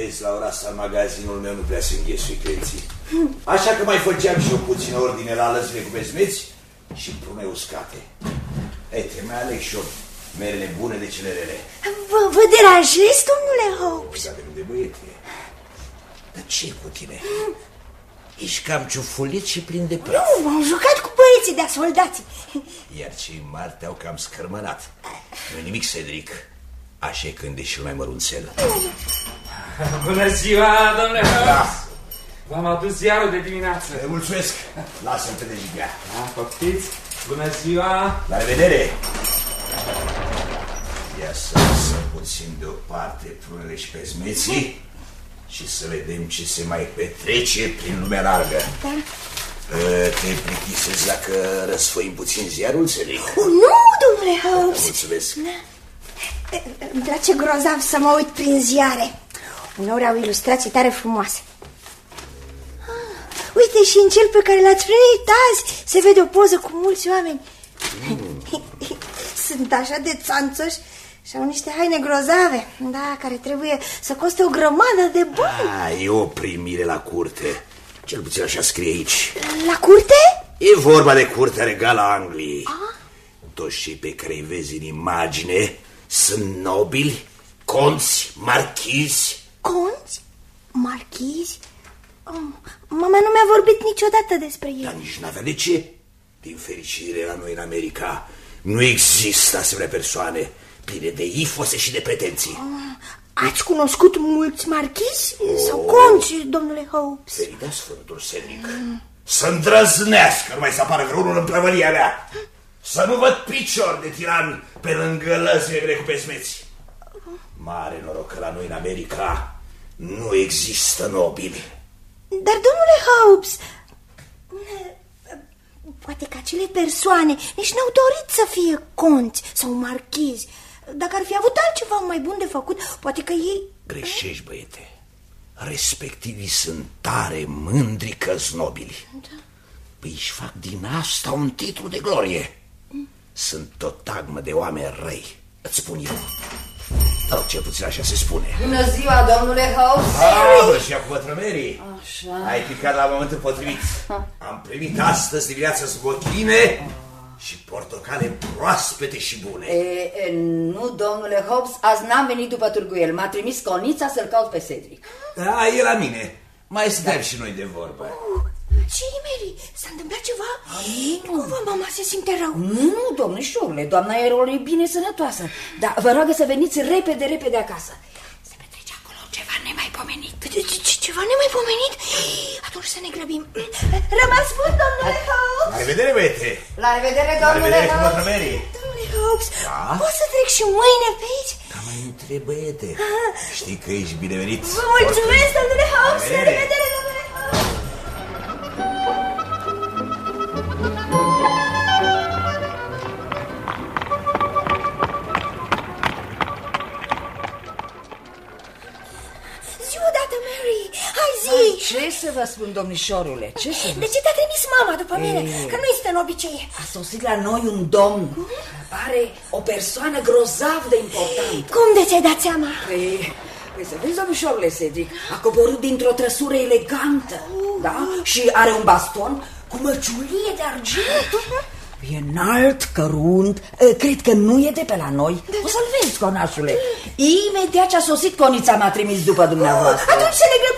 vedeți, la ora asta în magazinul meu nu prea se înghesui clienții. Așa că mai făceam și eu puțină ordine la lăzile cu bezmeți și prune uscate. Uite, mai aleg și eu merele bune de cele rele. Vă deranjez, domnule Hobbs? Da, de băiete. Dar ce cu tine? Ești cam ciufulit și plin de praf. Nu, m-am jucat cu băieții de-a soldații. Iar cei mari te-au cam scărmănat. Nu-i nimic, Cedric. Așa e când e și mai mărunțel. Bună ziua, domnule Hobbs! V-am adus ziarul de dimineață. Te mulțumesc. Lasă-mi pe dejigea. Da, poftiți. Bună ziua. La revedere. Ia să lăsăm puțin deoparte prunele și bezmeții și să vedem ce se mai petrece prin lumea largă. Da. Te plictisezi dacă răsfăim puțin ziarul, Cedric? Nu, domnule Hobbs. Mulțumesc. Îmi place grozav să mă uit prin ziare. Uneori au ilustrații tare frumoase. Uite, și în cel pe care l-ați primit azi se vede o poză cu mulți oameni. Sunt așa de țanțoși și au niște haine grozave, da, care trebuie să coste o grămadă de bani. E o primire la curte. Cel puțin așa scrie aici. La curte? E vorba de curtea regală a Angliei. Toți cei pe care îi vezi în imagine sunt nobili, conți, marchizi. Conți? Marchizi? Mama nu mi-a vorbit niciodată despre ei. Dar nici n-avea de ce. Din fericire, la noi în America nu există asemenea persoane pline de ifose și de pretenții. Ați cunoscut mulți marchizi sau conți, domnule Hobbs? Feridea Sfântul Cedric. Să îndrăznească numai să apară vreunul în plămăria mea. Să nu văd picior de tiran pe lângă lăzile mele cu bezmeți. Mare noroc că la noi în America nu există nobili. Dar, domnule Hobbs, poate că acele persoane nici n-au dorit să fie conți sau marchizi. Dacă ar fi avut altceva mai bun de făcut, poate că ei... Greșești, băiete. Respectivii sunt tare mândri că-s nobili. Da. Păi își fac din asta un titlu de glorie. Sunt o tagmă de oameni răi, îți spun eu. Sau cel puțin așa se spune. Bună ziua, domnule Hobbs. Bună și cu Mary. Așa. Ai picat la momentul potrivit. Am primit astăzi dimineața zbochine și portocale proaspete și bune. Nu, domnule Hobbs, azi n-am venit după Târguiel. M-a trimis Conița să-l caut pe Cedric. Da, e la mine. Mai stăm și noi de vorbă. Ce-i, Mary? S-a întâmplat ceva? Cumva mama se simte rău? Nu, domnișorule, doamna Erol e bine sănătoasă. Dar vă rog să veniți repede acasă. Se petrece acolo ceva nemaipomenit. Ceva nemaipomenit? Atunci să ne grăbim. Rămas bun, domnule Hobbs. La revedere, băiete. La revedere, La domnule revedere cu Hobbs. Mary. Domnule Hobbs, Da? pot să trec și mâine pe aici? Da, mai întreb, băiete. Știi că ești binevenit. Vă mulțumesc, domnule Hobbs. La revedere. revedere, domnule Hobbs. Zi odată, Mary. Hai, zi. Ce să vă spun, domnișorule? Ce să vă De ce te-a trimis mama după mine? Că nu este în obicei. A sosit la noi un domn. Pare o persoană grozav de importantă. Cum de ți-ai dat seama? Păi să vezi, domnișorule Cedric, a coborât dintr-o trăsură elegantă, da? Și are un baston cu măciulie de argint. E înalt, cărunt, cred că nu e de pe la noi. O să-l vezi, conașule. Imediat ce a sosit, Conița m-a trimis după dumneavoastră. Atunci să ne